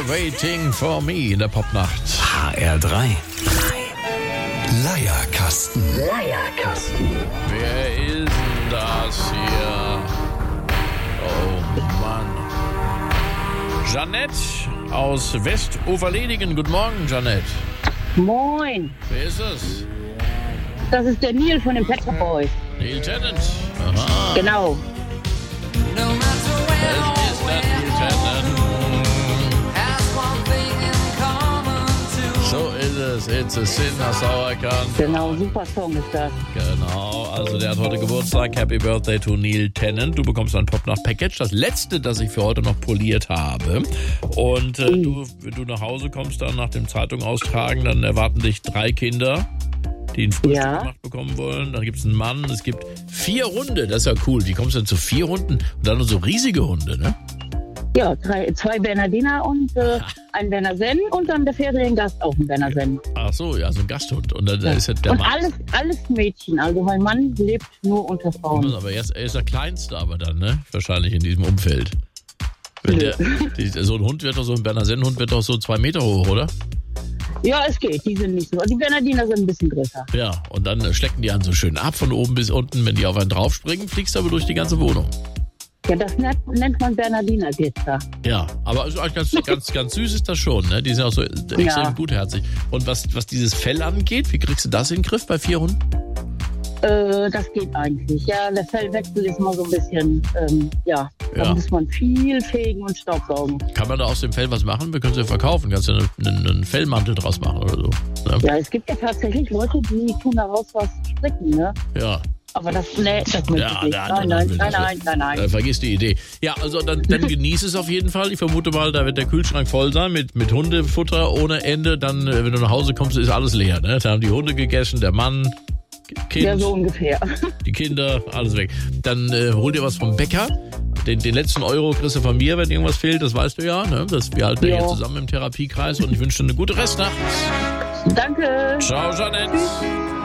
Waiting for Me in der Popnacht. HR3. Leierkasten. Wer ist denn das hier? Oh Mann. Jeanette aus Westoverledigen. Guten Morgen, Jeanette. Moin, Wer ist es? das ist der Neil von den Petra Boys. Neil Tennant. Aha. Genau. Es ist der Neil Tennant. So ist es. It's a sin, a Sauerkant. Genau, super Song ist das. Genau, also der hat heute Geburtstag. Happy Birthday to Neil Tennant. Du bekommst ein Popnacht-Package, das letzte, das ich für heute noch poliert habe. Und wenn du nach Hause kommst, dann nach dem Zeitung austragen, dann erwarten dich 3 Kinder, die ein Frühstück gemacht bekommen wollen. Dann gibt es einen Mann, es gibt 4 Hunde, das ist ja cool. Wie kommst du denn zu 4 Hunden? Und dann nur so riesige Hunde, ne? Ja, 2 Bernardiner und ein Berner Senn und dann der Feriengast auch ein Berner Senn. Ach so, ja, so ein Gasthund. Und dann ist ja der Und Mann. alles Mädchen, also mein Mann lebt nur unter Frauen. Aber er ist der Kleinste aber dann, ne? Wahrscheinlich in diesem Umfeld. So ein Hund wird doch, so ein Berner Senn-Hund wird doch so 2 Meter hoch, oder? Ja, es geht, die sind nicht so. Die Bernardiner sind ein bisschen größer. Ja, und dann schlecken die einen so schön ab von oben bis unten. Wenn die auf einen draufspringen, fliegst du aber durch die ganze Wohnung. Ja, das nennt man Bernardiner Glitzer. Ja, aber also ganz süß ist das schon, ne? Die sind auch so extrem gutherzig. Und was dieses Fell angeht, wie kriegst du das in den Griff bei 4 Hunden? Das geht eigentlich. Ja, der Fellwechsel ist mal so ein bisschen, da muss man viel fegen und staubsaugen. Kann man da aus dem Fell was machen? Wir können es ja verkaufen. Kannst du einen Fellmantel draus machen oder so. Ne? Ja, es gibt ja tatsächlich Leute, die tun daraus was stricken, ne? Ja. Aber das möchte ich nicht. Nein. Vergiss die Idee. Ja, also dann genieß es auf jeden Fall. Ich vermute mal, da wird der Kühlschrank voll sein mit Hundefutter ohne Ende. Dann, wenn du nach Hause kommst, ist alles leer. Ne? Da haben die Hunde gegessen, der Mann, Kind, ja, so ungefähr. Die Kinder, alles weg. Dann hol dir was vom Bäcker. Den letzten Euro kriegst du von mir, wenn irgendwas fehlt, das weißt du ja. Ne? Wir halten ja hier zusammen im Therapiekreis und ich wünsche dir eine gute Restnacht. Danke. Ciao, Jeanette. Tschüss.